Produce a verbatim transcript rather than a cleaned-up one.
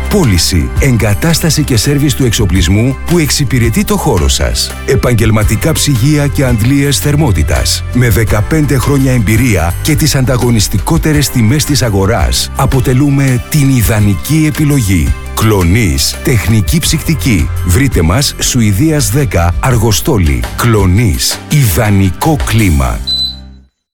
Πώληση, εγκατάσταση και σέρβις του εξοπλισμού που εξυπηρετεί το χώρο σας. Επαγγελματικά ψυγεία και αντλίες θερμότητας. Με δεκαπέντε χρόνια εμπειρία και τις ανταγωνιστικότερες τιμές της αγοράς, αποτελούμε την ιδανική επιλογή. Κλονής, τεχνική ψυκτική. Βρείτε μας Σουηδίας δέκα, Αργοστόλη. Κλονής, ιδανικό κλίμα.